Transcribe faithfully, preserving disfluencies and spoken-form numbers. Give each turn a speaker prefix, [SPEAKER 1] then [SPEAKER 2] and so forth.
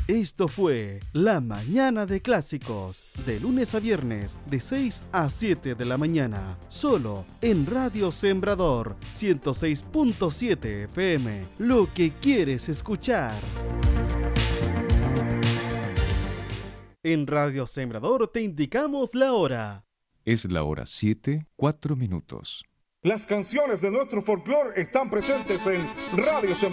[SPEAKER 1] Esto fue La Mañana de Clásicos, de lunes a viernes, de seis a siete de la mañana, solo en Radio Sembrador ciento seis punto siete F M, lo que quieres escuchar. En Radio Sembrador te indicamos la hora.
[SPEAKER 2] Es la hora siete, cuatro minutos.
[SPEAKER 3] Las canciones de nuestro folclore están presentes en Radio Sembrador.